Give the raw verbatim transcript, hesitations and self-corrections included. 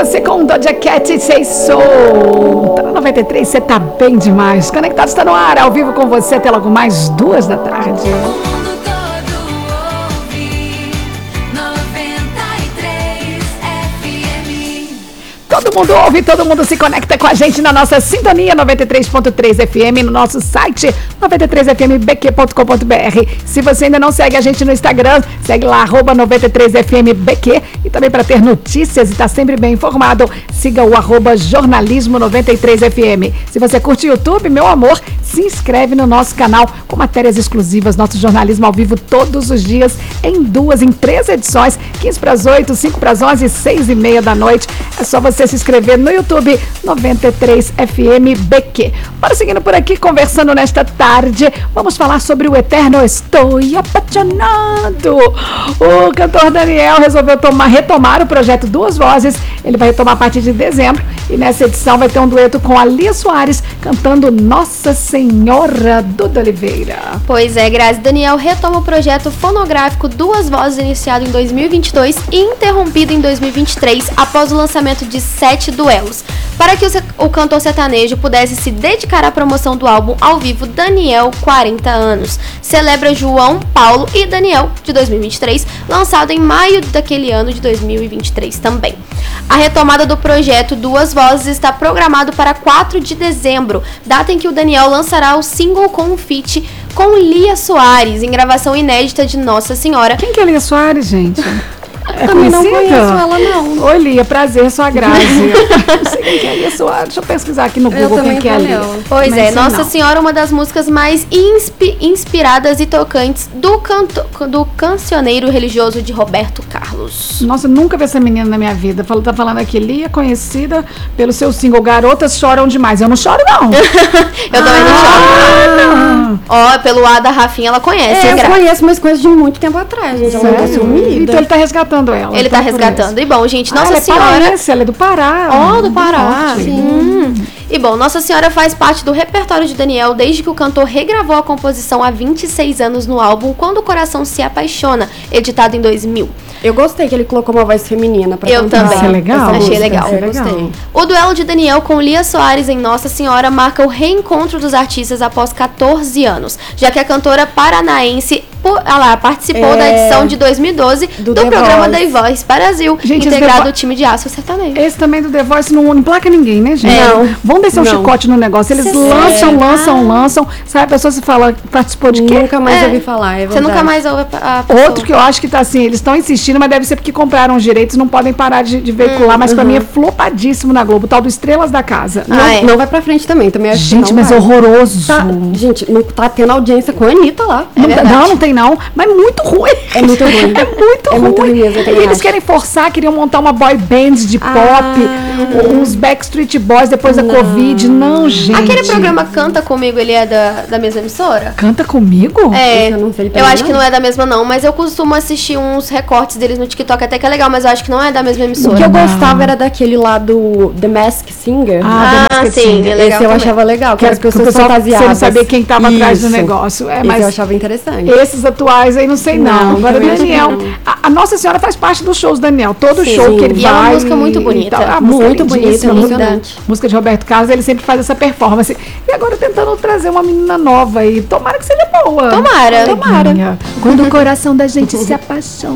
Beyoncé com Doja Cat e Say So. Tá na noventa e três, você tá bem demais. Conectado está no ar, ao vivo com você até logo mais duas da tarde. Todo mundo ouve, todo mundo se conecta com a gente na nossa sintonia noventa e três ponto três F M, no nosso site noventa e três F M B Q ponto com ponto B R. Se você ainda não segue a gente no Instagram, segue lá, arroba noventa e três F M B Q. E também para ter notícias e estar tá sempre bem informado, siga o arroba jornalismo noventa e três F M. Se você curte o YouTube, meu amor, se inscreve no nosso canal com matérias exclusivas, nosso jornalismo ao vivo todos os dias, em duas, em três edições, quinze para as oito, cinco para as onze e seis e meia da noite. É só você se inscrever no YouTube noventa e três F M B Q. Bora seguindo por aqui, conversando nesta tarde, vamos falar sobre o eterno Estou Apaixonado. O cantor Daniel resolveu tomar, retomar o projeto Duas Vozes. Ele vai retomar a partir de dezembro e nessa edição vai ter um dueto com a Lia Soares cantando Nossa Senhora, Duda Oliveira. Pois é, Grazi, Daniel retoma o projeto fonográfico Duas Vozes, iniciado em dois mil e vinte e dois e interrompido em dois mil e vinte e três após o lançamento de sete duelos. Para que o, o cantor sertanejo pudesse se dedicar à promoção do álbum ao vivo Daniel quarenta anos, celebra João, Paulo e Daniel de dois mil e vinte e três, lançado em maio daquele ano de dois mil e vinte e três também. A retomada do projeto Duas Vozes está programado para quatro de dezembro, data em que o Daniel lançará o single com um feat com Lia Soares, em gravação inédita de Nossa Senhora. Quem que é Lia Soares, gente? É também conhecida? Não conheço ela, não. Oi, Lia, prazer, sou a Grazi. Não sei quem que é Lia Soares. Deixa eu pesquisar aqui no Google quem que é a Lia. Pois Mas é, Nossa não. Senhora, uma das músicas mais inspi- inspiradas e tocantes do, canto- do cancioneiro religioso de Roberto Carlos. Nossa, nunca vi essa menina na minha vida. Fala- Tá falando aqui, Lia, conhecida pelo seu single Garotas Choram Demais. Eu não choro, não. Eu também não choro. Ó, pelo A da Rafinha, ela conhece. É, eu Gra- conheço, mas coisa de muito tempo atrás, gente. Ela é sumida. Então ele tá resgatando ela. Ele tá então por resgatando. isso. E bom, gente, Ah, Nossa ela é Senhora... paraense, ela é do Pará. Ó, do Pará. Forte. Hum. E bom, Nossa Senhora faz parte do repertório de Daniel desde que o cantor regravou a composição há vinte e seis anos no álbum Quando o Coração se Apaixona, editado em dois mil. Eu gostei que ele colocou uma voz feminina pra Eu cantar. também. Isso é legal. Essa Achei música. legal. Eu É legal. gostei. O duelo de Daniel com Lia Soares em Nossa Senhora marca o reencontro dos artistas após catorze anos, já que a cantora paranaense por, ah lá, participou É, da edição de dois mil e doze do, do The programa Voice. The Voice Brasil, Gente, esse integrado The ao time de aço sertanejo. Esse também do The Voice não emplaca ninguém, né, gente? Não. Vamos descer um Não. chicote no negócio. Eles Cê lançam, será? lançam, lançam. Sabe, a pessoa se fala, participou de quê? Nunca mais É. ouvi falar, é Você verdade. nunca mais ouve a, a pessoa. Outro que eu acho que tá assim, eles estão insistindo, mas deve ser porque compraram os direitos, não podem parar de, de veicular, mas pra mim é flopadíssimo na Globo, o tal do Estrelas da Casa. Não, Ah, é. não vai pra frente também, também acho que Gente, não mas vai. é horroroso. Tá, gente, não tá tendo audiência com a Anitta lá. Não, tá- verdade. não, não tem não, mas muito ruim. É muito ruim. É muito É ruim. muito ruim mesmo, eu E também eles acho. querem forçar, queriam montar uma boy band de Ah. pop, uns Backstreet Boys depois da Não. Covid. Não, gente. Aquele programa Canta Comigo, ele é da, da mesma emissora? Canta comigo? É, Esse eu não sei eu também, acho que não. não é da mesma não, mas eu costumo assistir uns recortes deles no TikTok, até que é legal, mas eu acho que não é da mesma O emissora. que eu Não. gostava era daquele lá do The Masked Singer. Ah, Ah, The Masked sim, Singer. é legal Esse eu também. achava legal, que Que as era que o pessoas pessoal- fantasiadas. você não sabia quem tava atrás do Isso. negócio. É, Esse mas eu achava interessante. esses atuais aí não sei não. Não, Agora o também acho que Daniel, não. a, a Nossa Senhora faz parte dos shows do Daniel. Todo Sim. show que ele E vai. é uma música muito e bonita. tal. A música é Muito bonita, lindíssima, emocionante. Música de Roberto Carlos, ele sempre faz essa performance. E agora tentando trazer uma menina nova aí. Tomara que seja boa. Tomara. Tomara. Quando o coração da gente se apaixona.